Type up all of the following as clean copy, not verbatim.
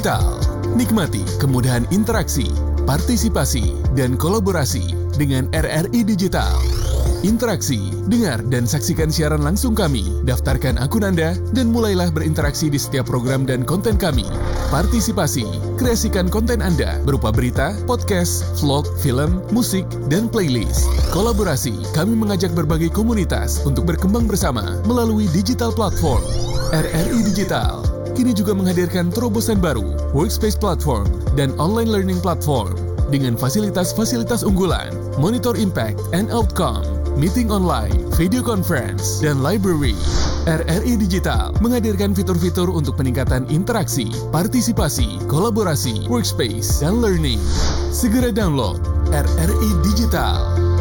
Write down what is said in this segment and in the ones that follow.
Digital. Nikmati kemudahan interaksi, partisipasi, dan kolaborasi dengan RRI Digital. Interaksi, dengar dan saksikan siaran langsung kami, daftarkan akun Anda, dan mulailah berinteraksi di setiap program dan konten kami. Partisipasi, kreasikan konten Anda berupa berita, podcast, vlog, film, musik, dan playlist. Kolaborasi, kami mengajak berbagai komunitas untuk berkembang bersama melalui digital platform. RRI Digital kini juga menghadirkan terobosan baru, workspace platform, dan online learning platform dengan fasilitas-fasilitas unggulan, monitor impact and outcome, meeting online, video conference, dan library. RRI Digital menghadirkan fitur-fitur untuk peningkatan interaksi, partisipasi, kolaborasi, workspace, dan learning. Segera download RRI Digital.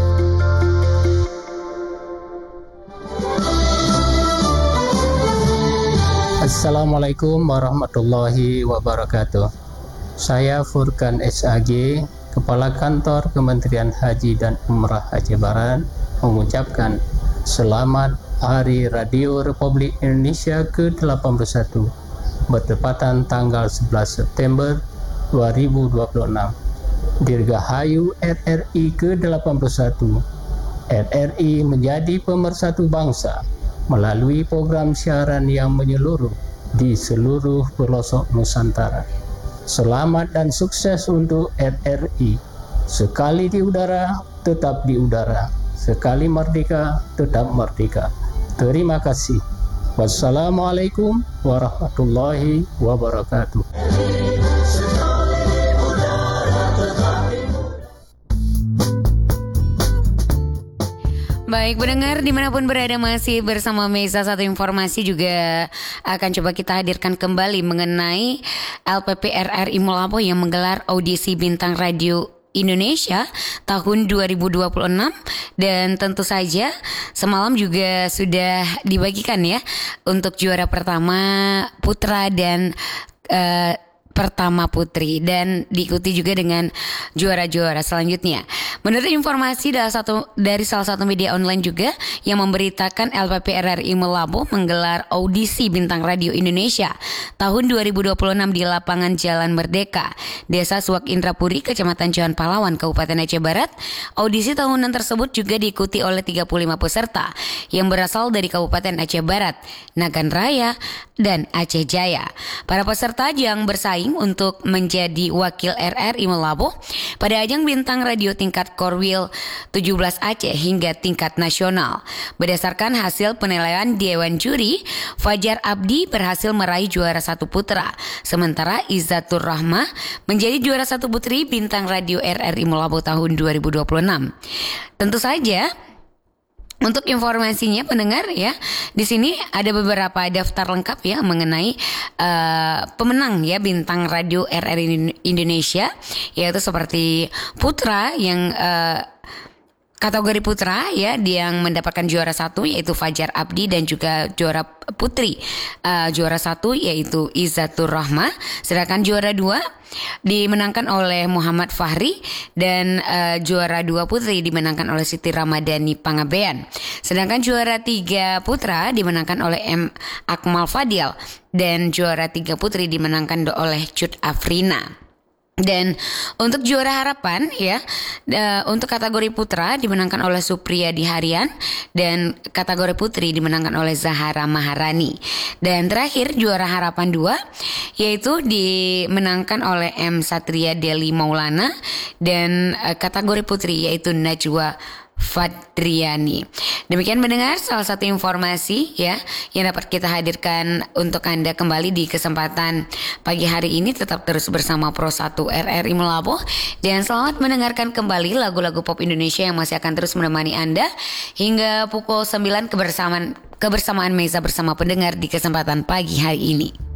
Assalamualaikum warahmatullahi wabarakatuh. Saya Furkan SAG, Kepala Kantor Kementerian Haji dan Umrah Aceh Barat, mengucapkan selamat Hari Radio Republik Indonesia ke-81 bertepatan tanggal 11 September 2026. Dirgahayu RRI ke-81. RRI menjadi pemersatu bangsa melalui program siaran yang menyeluruh di seluruh pelosok Nusantara. Selamat dan sukses untuk RRI. Sekali di udara, tetap di udara. Sekali merdeka, tetap merdeka. Terima kasih. Wassalamualaikum warahmatullahi wabarakatuh. Baik, pendengar dimanapun berada masih bersama Meza. Satu informasi juga akan coba kita hadirkan kembali mengenai LPP RRI Melapo yang menggelar audisi Bintang Radio Indonesia tahun 2026, dan tentu saja semalam juga sudah dibagikan ya untuk juara pertama putra dan pertama putri, dan diikuti juga dengan juara-juara selanjutnya. Menurut informasi dari salah satu media online juga yang memberitakan LPP RRI Melapo menggelar audisi Bintang Radio Indonesia tahun 2026 di lapangan Jalan Merdeka, Desa Suak Indrapuri, Kecamatan Johan Pahlawan, Kabupaten Aceh Barat. Audisi tahunan tersebut juga diikuti oleh 35 peserta yang berasal dari Kabupaten Aceh Barat, Nagan Raya, dan Aceh Jaya. Para peserta yang bersaing untuk menjadi wakil RRI Melapo pada ajang Bintang Radio tingkat Korwil 17 Aceh hingga tingkat nasional. Berdasarkan hasil penilaian Dewan Juri, Fajar Abdi berhasil meraih juara satu putra, sementara Izzatur Rahmah menjadi juara satu putri Bintang Radio RRI Melapo tahun 2026. Tentu saja untuk informasinya pendengar ya, di sini ada beberapa daftar lengkap ya mengenai pemenang ya Bintang Radio RRI Indonesia, yaitu seperti putra yang kategori putra ya, yang mendapatkan juara satu yaitu Fajar Abdi, dan juga juara putri juara satu yaitu Izzatur Rahmah, sedangkan juara dua dimenangkan oleh Muhammad Fahri, dan juara dua putri dimenangkan oleh Siti Ramadhani Pangabean, sedangkan juara tiga putra dimenangkan oleh M. Akmal Fadil, dan juara tiga putri dimenangkan oleh Cut Afrina. Dan untuk juara harapan ya, untuk kategori putra dimenangkan oleh Supriyadi Harian, dan kategori putri dimenangkan oleh Zahara Maharani. Dan terakhir juara harapan 2 yaitu dimenangkan oleh M. Satria Deli Maulana, dan kategori putri yaitu Najwa Fadriani. Demikian mendengar salah satu informasi ya yang dapat kita hadirkan untuk Anda kembali di kesempatan pagi hari ini. Tetap terus bersama Pro 1 RRI Melapo, dan selamat mendengarkan kembali lagu-lagu pop Indonesia yang masih akan terus menemani Anda hingga pukul 9 kebersamaan Meza bersama pendengar di kesempatan pagi hari ini.